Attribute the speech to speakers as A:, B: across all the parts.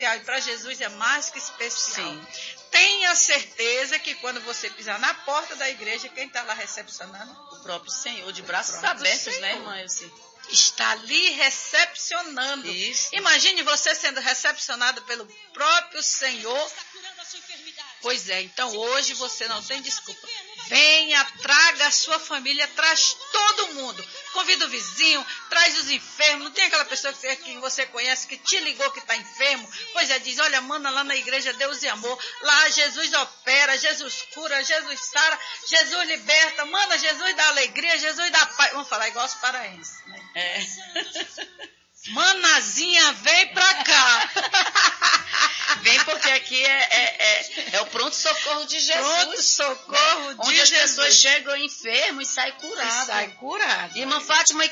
A: especial. E para Jesus é mais que especial.
B: Sim.
A: Tenha certeza que quando você pisar na porta da igreja, quem está lá recepcionando?
B: O próprio Senhor, de braços abertos,
A: Senhor.
B: né, irmã Elci?
A: Está ali recepcionando.
B: Isso.
A: Imagine você sendo recepcionado pelo próprio Senhor. Pois é, então hoje você não tem desculpa. Venha, traga a sua família, traz todo mundo. Convida o vizinho, traz os enfermos. Não tem aquela pessoa que você conhece que te ligou que está enfermo? Pois é, diz, olha, manda lá na igreja Deus e Amor. Lá Jesus opera, Jesus cura, Jesus sara, Jesus liberta. Manda Jesus dá alegria, Jesus dá paz. Vamos falar igual os paraenses, né? Manazinha, vem pra cá.
B: Vem porque aqui é o pronto-socorro de Jesus.
A: Pronto-socorro de
B: onde as
A: Jesus.
B: pessoas chegam enfermas e saem curadas.
A: Sai curado.
B: Irmã Fátima,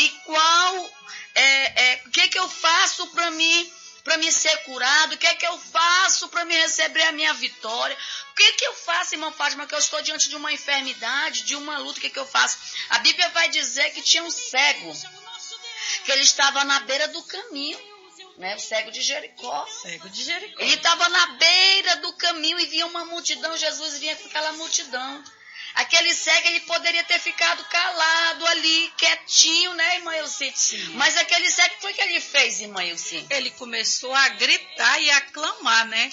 B: o que eu faço para me ser curado? O que eu faço para me receber a minha vitória? O que eu faço, irmã Fátima, que eu estou diante de uma enfermidade, de uma luta? O que eu faço? A Bíblia vai dizer que tinha um cego, que ele estava na beira do caminho, né? O cego de Jericó.
A: Cego de Jericó.
B: Ele estava na beira do caminho e via uma multidão, Jesus vinha com aquela multidão. Aquele cego, ele poderia ter ficado calado ali, quietinho, né, irmã Elci?
A: Sim.
B: Mas aquele cego, o que ele fez, irmã Elci?
A: Ele começou a gritar e a clamar, né?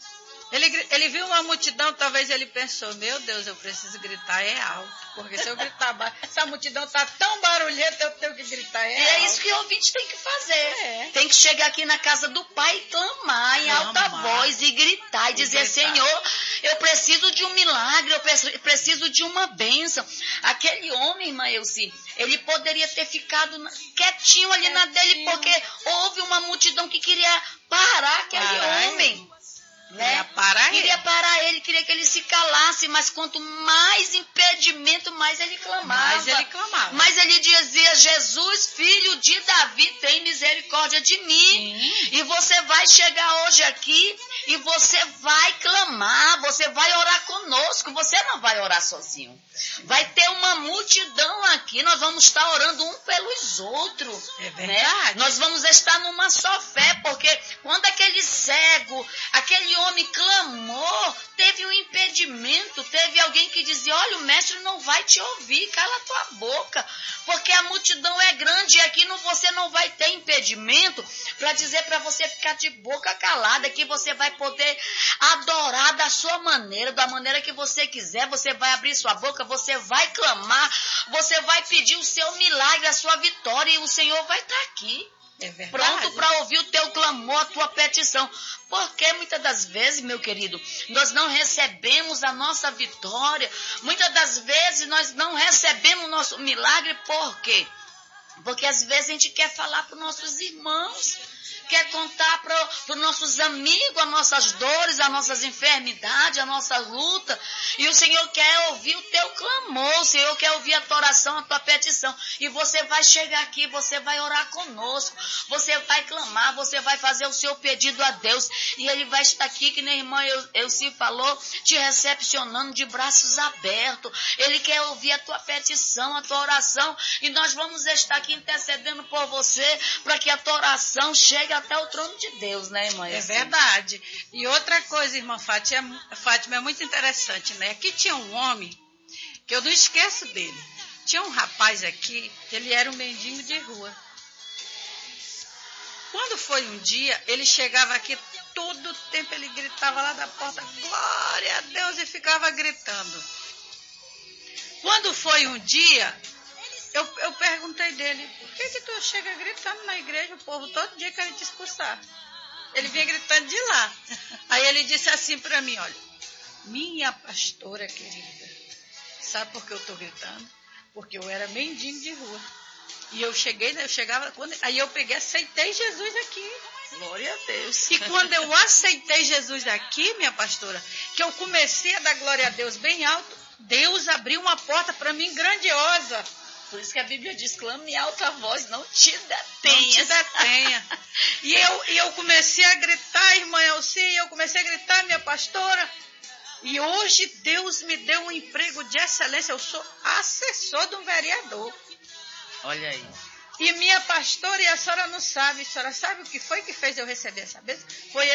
A: Ele viu uma multidão, talvez ele pensou, meu Deus, eu preciso gritar alto, porque se eu gritar baixo, essa multidão está tão barulhenta, eu tenho que gritar alto.
B: E é isso que o ouvinte tem que fazer. Tem que chegar aqui na casa do Pai e clamar em alta voz e gritar e dizer, Senhor, eu preciso de um milagre, eu preciso de uma bênção. Aquele homem, irmã Elci, ele poderia ter ficado quietinho ali na dele, porque houve uma multidão que queria parar aquele homem. Né? Queria parar ele, queria que ele se calasse, mas quanto mais impedimento, mais ele clamava. Mas ele dizia, Jesus, filho de Davi, tem misericórdia de mim.
A: Sim.
B: E você vai chegar hoje aqui e você vai clamar, você vai orar conosco, você não vai orar sozinho. Vai ter uma multidão aqui, nós vamos estar orando um pelos outros.
A: É verdade.
B: Né? Nós vamos estar numa só fé, porque quando aquele cego, aquele homem clamou, teve um impedimento, teve alguém que dizia, olha, o mestre não vai te ouvir, cala tua boca, porque a multidão é grande e aqui você não vai ter impedimento para dizer para você ficar de boca calada, que você vai poder adorar da sua maneira, da maneira que você quiser, você vai abrir sua boca, você vai clamar, você vai pedir o seu milagre, a sua vitória, e o Senhor vai estar aqui.
A: É verdade.
B: Pronto para ouvir o teu clamor, a tua petição. Porque muitas das vezes, meu querido, nós não recebemos a nossa vitória. Muitas das vezes nós não recebemos o nosso milagre. Por quê? Porque às vezes a gente quer falar para os nossos irmãos, quer contar para os nossos amigos as nossas dores, as nossas enfermidades, a nossa luta. E o Senhor quer ouvir o teu clamor, o Senhor quer ouvir a tua oração, a tua petição. E você vai chegar aqui, você vai orar conosco, você vai clamar, você vai fazer o seu pedido a Deus. E Ele vai estar aqui, que nem a irmã Elci falou, te recepcionando de braços abertos. Ele quer ouvir a tua petição, a tua oração. E nós vamos estar aqui intercedendo por você, para que a tua oração chegue até o trono de Deus, né, irmã?
A: É verdade. E outra coisa, irmã Fátima, é muito interessante, né? Aqui tinha um homem, que eu não esqueço dele. Tinha um rapaz aqui, que ele era um mendigo de rua. Quando foi um dia, ele chegava aqui, todo o tempo ele gritava lá da porta, glória a Deus, e ficava gritando. Quando foi um dia, eu perguntei dele, por que tu chega gritando na igreja, o povo todo dia quer te expulsar? Ele vinha gritando de lá. Aí ele disse assim para mim, olha, minha pastora querida, sabe por que eu estou gritando? Porque eu era mendigo de rua. E aí eu peguei, aceitei Jesus aqui.
B: Glória a Deus.
A: E quando eu aceitei Jesus aqui, minha pastora, que eu comecei a dar glória a Deus bem alto, Deus abriu uma porta para mim grandiosa.
B: Por isso que a Bíblia diz, clame em alta voz, não te detenha.
A: Não te detenha. E eu comecei a gritar, irmã Elci, eu comecei a gritar, minha pastora. E hoje Deus me deu um emprego de excelência. Eu sou assessor de um vereador.
B: Olha aí.
A: E minha pastora, e a senhora não sabe, a senhora sabe o que foi que fez eu receber essa bênção? Foi